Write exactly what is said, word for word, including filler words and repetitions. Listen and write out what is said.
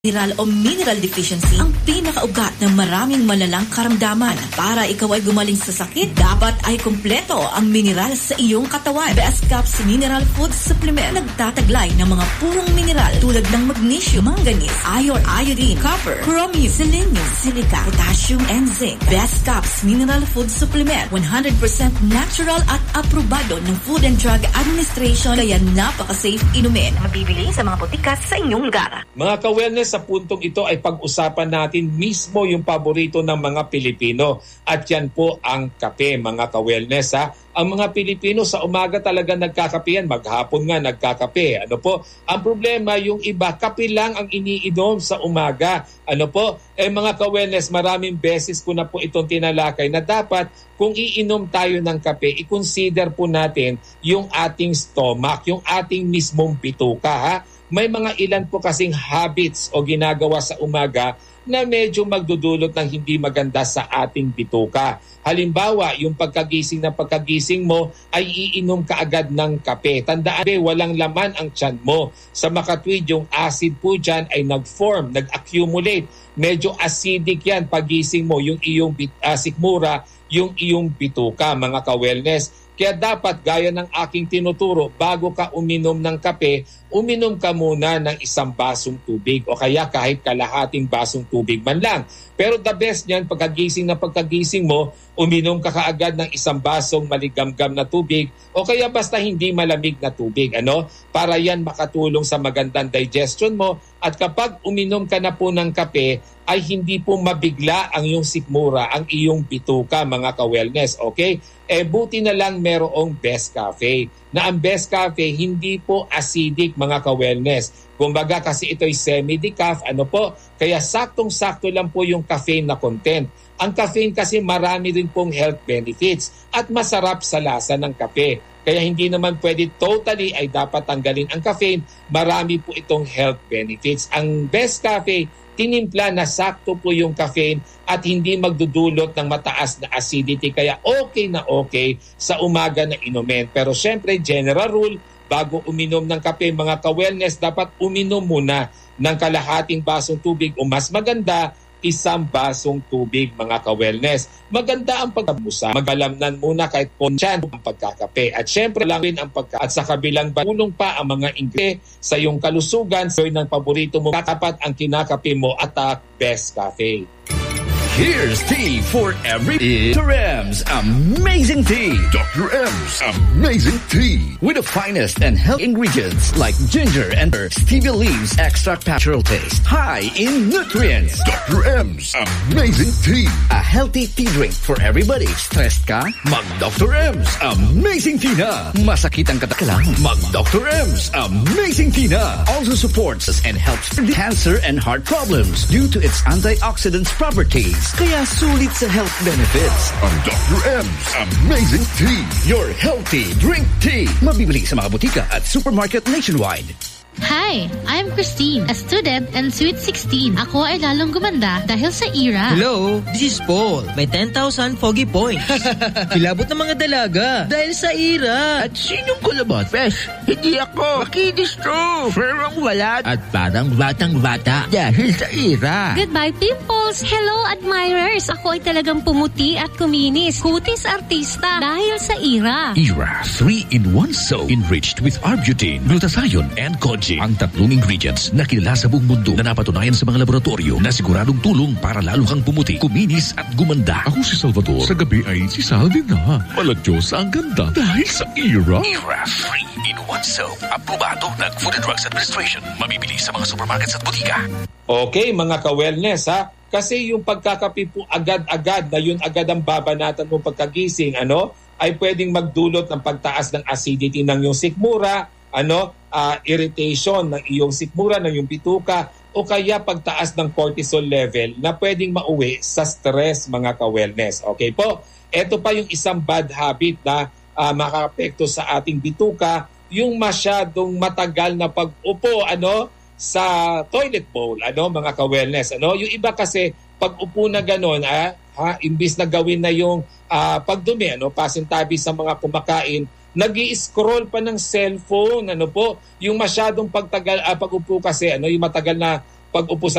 Mineral o mineral deficiency ang pinakaugat ng maraming malalang karamdaman. Para ikaw ay gumaling sa sakit, dapat ay kumpleto ang mineral sa iyong katawan. Best Caps Mineral Food Supplement nagtataglay ng mga purong mineral tulad ng magnesium, manganese, iron, iodine, copper, chromium, selenium, silica, potassium, and zinc. Best Caps Mineral Food Supplement, one hundred percent natural at aprobado ng Food and Drug Administration, kaya napaka-safe inumin. Mabibili sa mga botika sa inyong lugar. Mga ka-wellness, sa puntong ito ay pag-usapan natin mismo yung paborito ng mga Pilipino. At yan po ang kape, mga ka-wellness. Ha? Ang mga Pilipino sa umaga talaga nagkakape yan. Maghapon nga nagkakape. Ano po? Ang problema, yung iba, kape lang ang iniinom sa umaga. Ano po? Eh mga ka-wellness, maraming beses ko na po itong tinalakay na dapat kung iinom tayo ng kape, i-consider po natin yung ating stomach, yung ating mismong bituka. Ha? May mga ilan po kasing habits o ginagawa sa umaga na medyo magdudulot ng hindi maganda sa ating bituka. Halimbawa, yung pagkagising na pagkagising mo ay iinom ka agad ng kape. Tandaan, walang laman ang tiyan mo. Sa makatwid, yung acid po dyan ay nag-form, nag-accumulate. Medyo acidic yan pagising mo, yung iyong uh, sikmura, yung iyong bituka, mga ka-wellness. Kaya dapat, gaya ng aking tinuturo, bago ka uminom ng kape, uminom ka muna ng isang basong tubig o kaya kahit kalahating basong tubig man lang. Pero the best niyan, pagkagising na pagkagising mo, uminom ka kaagad ng isang basong maligamgam na tubig o kaya basta hindi malamig na tubig. Ano? Para yan makatulong sa magandang digestion mo at kapag uminom ka na po ng kape, ay hindi po mabigla ang iyong sikmura, ang iyong bituka, mga ka-wellness. Okay? Eh buti na lang merong Best Cafe. Na ang Best Cafe hindi po acidic, mga ka-wellness. Kumbaga kasi ito'y semi-decaf, ano po? Kaya saktong-sakto lang po yung caffeine na content. Ang caffeine kasi marami rin pong health benefits at masarap sa lasa ng kape. Kaya hindi naman pwede totally ay dapat tanggalin ang caffeine. Marami po itong health benefits. Ang Best Cafe, tinimpla na sakto po yung caffeine at hindi magdudulot ng mataas na acidity. Kaya okay na okay sa umaga na inumin. Pero syempre, general rule, bago uminom ng kape, mga ka-wellness, dapat uminom muna ng kalahating basong tubig o mas maganda, isang basong tubig, mga ka-wellness. Maganda ang pagkabusa. Magalamnan muna kahit ponchan ang pagkakape. At syempre lang rin ang pagka... At sa kabilang tulong pa ang mga ingredients sa iyong kalusugan. So ng paborito mo, katapat ang kinakape mo at uh, Best Cafe. Here's tea for every... Doctor M's Amazing Tea. Doctor M's Amazing Tea. With the finest and healthy ingredients like ginger and stevia leaves extract natural taste. High in nutrients. Doctor M's Amazing Tea. A healthy tea drink for everybody. Stressed ka? Mag Doctor M's Amazing Tea na. Masakit ang katakalan? Mag Doctor M's Amazing Tea na. Also supports us and helps prevent cancer and heart problems due to its antioxidants properties. Kaya sulit sa health benefits. Ang Doctor M's Amazing Tea. Your healthy drink tea. Mabibili sa mga butika at supermarket nationwide. Hi, I'm Christine, a student and sweet sixteen. Ako ay lalong gumanda dahil sa E R A. Hello, this is Paul. May ten thousand foggy points. Kilabot ng mga dalaga dahil sa E R A. At sinong kulabot? Fresh, hindi ako. Makinis to. Ferang walat. At parang batang-bata dahil sa E R A. Goodbye, pimples. Hello, admirers. Ako ay talagang pumuti at kuminis. Kutis artista dahil sa E R A. E R A three in one soap enriched with Arbutin, glutathione, and Kojic. Ang tatlong ingredients na kilala sa buong mundo na napatunayan sa mga laboratorio na siguradong tulong para lalo kang pumuti, kuminis at gumanda. Ako si Salvador. Sa gabi ay si Sal din na. Maladyosa ang ganda dahil sa E R A. E R A three in one soap. Aprobado ng Food and Drugs Administration. Mabibili sa mga supermarkets at butika. Okay, mga ka-wellness, ha? Kasi yung pagkakape po agad-agad na yun agad ang babanatan mong pagkagising, ano, ay pwedeng magdulot ng pagtaas ng acidity ng iyong sikmura, ano, uh, irritation ng iyong sikmura, ng iyong bituka, o kaya pagtaas ng cortisol level na pwedeng mauwi sa stress, mga ka-wellness. Okay po? Ito pa yung isang bad habit na uh, makakapekto sa ating bituka, yung masyadong matagal na pag-upo, ano, sa toilet bowl, ano, mga ka-wellness. Ano? Yung iba kasi, pag-upo na gano'n, ah, ha, imbis na gawin na yung uh, pagdumi, ano, pasintabi sa mga kumakain, nag-i-scroll pa ng cellphone, ano po, yung masyadong pagtagal, uh, pag-upo kasi, ano, yung matagal na pag-upo sa